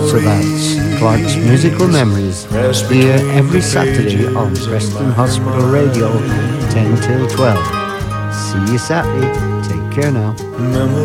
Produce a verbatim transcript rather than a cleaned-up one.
So that's Clark's Musical Memories, here every Saturday on Preston Hospital Radio, ten till twelve. See you Saturday. Take care now.